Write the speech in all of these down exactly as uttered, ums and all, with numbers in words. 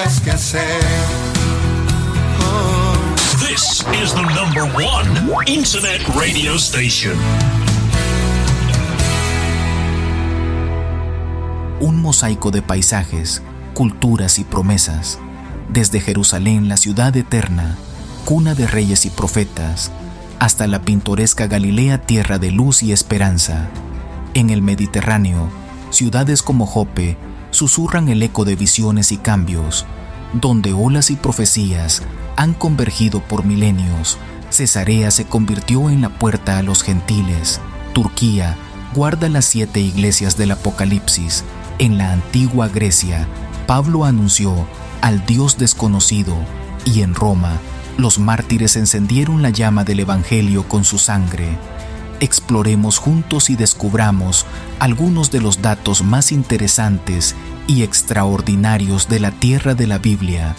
tengas que hacer. Oh. This is the number one internet radio station. Un mosaico de paisajes, culturas y promesas. Desde Jerusalén, la ciudad eterna, cuna de reyes y profetas, hasta la pintoresca Galilea, tierra de luz y esperanza. En el Mediterráneo, ciudades como Jope susurran el eco de visiones y cambios, donde olas y profecías han convergido por milenios. Cesarea se convirtió en la puerta a los gentiles. Turquía guarda las siete iglesias del Apocalipsis. En la antigua Grecia, Pablo anunció al Dios desconocido, y en Roma, los mártires encendieron la llama del Evangelio con su sangre. Exploremos juntos y descubramos algunos de los datos más interesantes y extraordinarios de la tierra de la Biblia.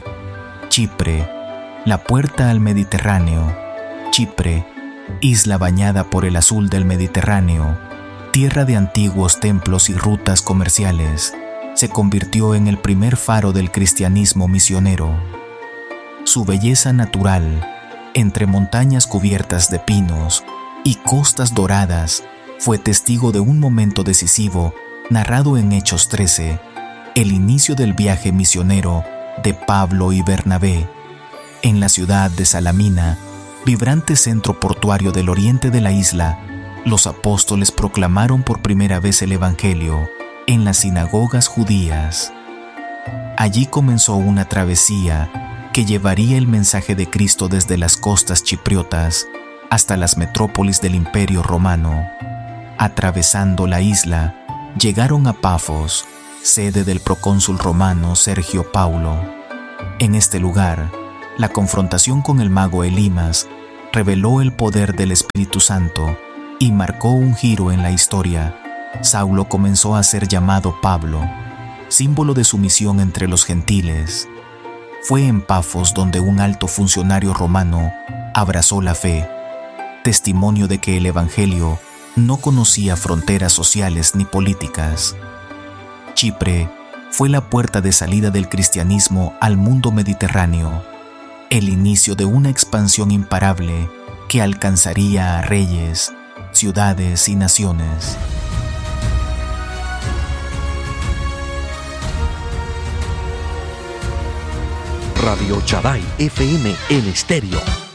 Chipre, la puerta al Mediterráneo. Chipre, isla bañada por el azul del Mediterráneo, tierra de antiguos templos y rutas comerciales, se convirtió en el primer faro del cristianismo misionero. Su belleza natural, entre montañas cubiertas de pinos y costas doradas, fue testigo de un momento decisivo narrado en Hechos trece, el inicio del viaje misionero de Pablo y Bernabé. En la ciudad de Salamina, vibrante centro portuario del oriente de la isla, los apóstoles proclamaron por primera vez el Evangelio en las sinagogas judías. Allí comenzó una travesía que llevaría el mensaje de Cristo desde las costas chipriotas hasta las metrópolis del Imperio Romano. Atravesando la isla, llegaron a Pafos, sede del procónsul romano Sergio Paulo. En este lugar, la confrontación con el mago Elimas reveló el poder del Espíritu Santo y marcó un giro en la historia. Saulo comenzó a ser llamado Pablo, símbolo de su misión entre los gentiles. Fue en Pafos donde un alto funcionario romano abrazó la fe, testimonio de que el Evangelio no conocía fronteras sociales ni políticas. Chipre fue la puerta de salida del cristianismo al mundo mediterráneo, el inicio de una expansión imparable que alcanzaría a reyes, ciudades y naciones. Radio Shaddai F M en estéreo.